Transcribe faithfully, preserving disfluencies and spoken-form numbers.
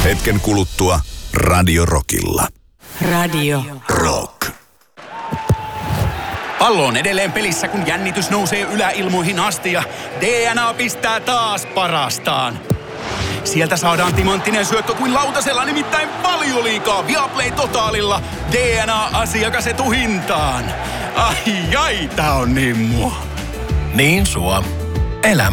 Hetken kuluttua Radio Rockilla. Radio Rock. Pallo on edelleen pelissä, kun jännitys nousee yläilmoihin asti ja D N A pistää taas parastaan. Sieltä saadaan timanttinen syöttö kuin lautasella, nimittäin Valioliigaa Viaplay Totaalilla. D N A-asiakas etuhintaan. Ai ai, tää on niin mua. Niin sua. Elämä